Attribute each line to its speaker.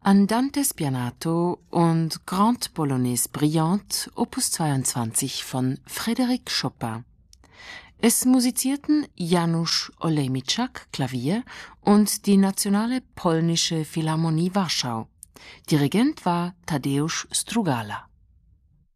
Speaker 1: Andante spianato und Grande Polonaise brillante Opus 22 von Frédéric Chopin. Es musizierten Janusz Olejniczak, Klavier, und die Nationale Polnische Philharmonie Warschau. Dirigent war Tadeusz Strugala.